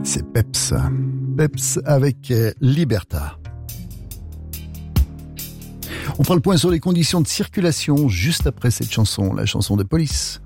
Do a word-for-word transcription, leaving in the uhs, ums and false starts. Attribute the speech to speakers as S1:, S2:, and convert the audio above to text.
S1: C'est Peps. Peps avec Liberta. On fera le point sur les conditions de circulation juste après cette chanson, la chanson de Police.